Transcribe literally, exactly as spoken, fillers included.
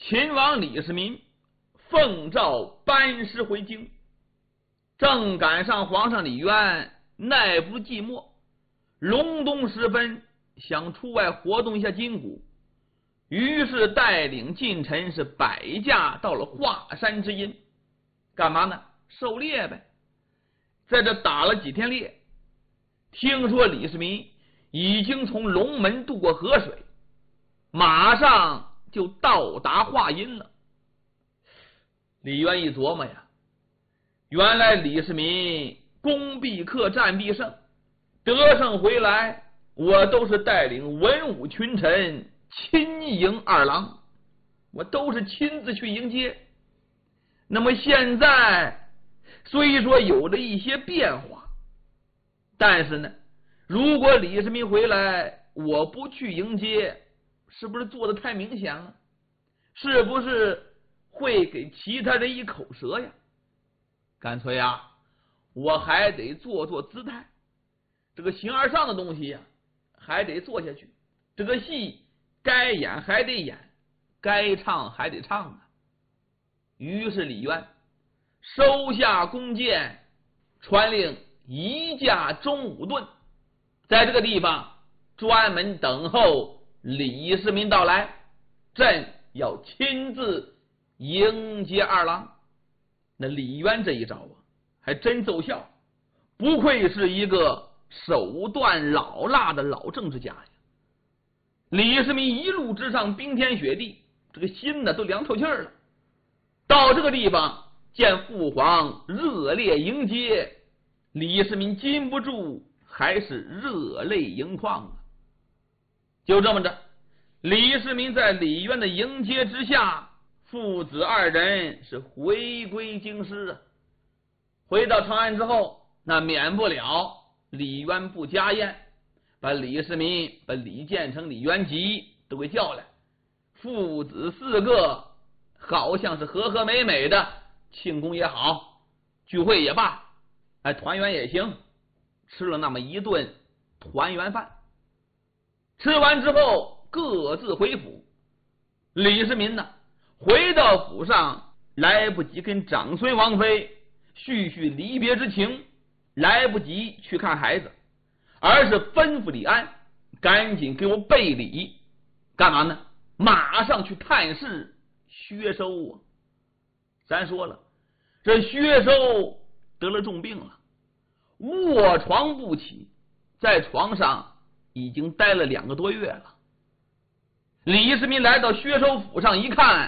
秦王李世民奉诏班师回京，正赶上皇上李渊耐不住寂寞，隆冬时分想出外活动一下筋骨，于是带领近臣是摆驾到了华山之阴，干嘛呢？狩猎呗。在这打了几天猎，听说李世民已经从龙门渡过河水，马上就到达华阴了。李渊一琢磨呀，原来李世民攻必克，战必胜，得胜回来，我都是带领文武群臣亲迎二郎，我都是亲自去迎接。那么现在虽说有了一些变化，但是呢，如果李世民回来我不去迎接，是不是做的太明显了？是不是会给其他人一口舌呀？干脆啊，我还得做做姿态，这个形而上的东西呀，还得做下去，这个戏该演还得演，该唱还得唱啊。于是李渊收下弓箭，传令移驾中武盾，在这个地方专门等候李世民到来，朕要亲自迎接二郎。那李渊这一招啊，还真奏效，不愧是一个手段老辣的老政治家呀。李世民一路之上冰天雪地，这个心呢都凉透气了。到这个地方见父皇热烈迎接，李世民禁不住还是热泪盈眶啊。就这么着，李世民在李渊的迎接之下，父子二人是回归京师啊。回到长安之后，那免不了李渊不家宴，把李世民、把李建成、李元吉都给叫来，父子四个好像是和和美美的，庆功也好，聚会也罢，哎，团圆也行，吃了那么一顿团圆饭。吃完之后各自回府。李世民呢，回到府上来不及跟长孙王妃叙叙离别之情，来不及去看孩子，而是吩咐李安赶紧给我备礼。干嘛呢？马上去探视薛收啊。咱说了，这薛收得了重病了，卧床不起，在床上已经待了两个多月了。李世民来到薛收府上一看，